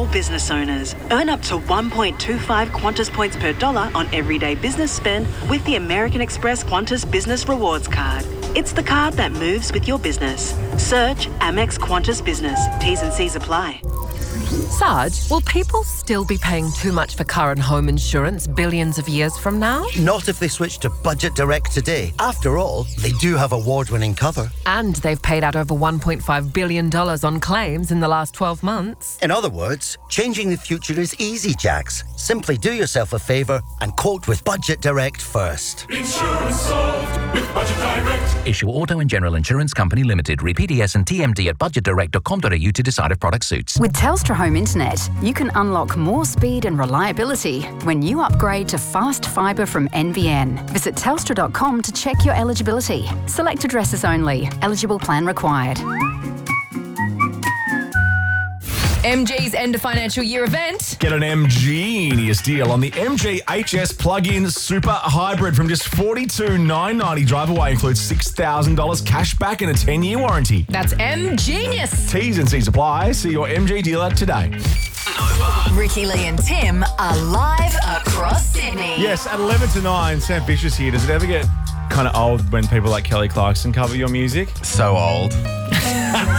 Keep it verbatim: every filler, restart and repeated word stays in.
small business owners. Earn up to one point two five Qantas points per dollar on everyday business spend with the American Express Qantas Business Rewards Card. It's the card that moves with your business. Search Amex Qantas Business. T's and C's apply. Sarge, will people still be paying too much for car and home insurance billions of years from now? Not if they switch to Budget Direct today. After all, they do have award-winning cover. And they've paid out over one point five billion dollars on claims in the last twelve months. In other words, changing the future is easy, Jax. Simply do yourself a favour and quote with Budget Direct first. Insurance solved with Budget Direct. Issue Auto and General Insurance Company Limited. Read P D S and T M D at budget direct dot com dot a u to decide if product suits. With Telstra Home Internet, you can unlock more speed and reliability when you upgrade to fast fibre from N B N. Visit telstra dot com to check your eligibility. Select addresses only. Eligible plan required. M G's end of financial year event. Get an M Genius deal on the M G H S plug-in Super Hybrid from just forty-two thousand nine hundred ninety dollars. Drive away includes six thousand dollars cash back and a ten-year warranty. That's M Genius. T's and C's apply. See your M G dealer today. Ricky Lee and Tim are live across Sydney. Yes, at eleven to nine, Sam Fisher's here. Does it ever get kind of old when people like Kelly Clarkson cover your music? So old.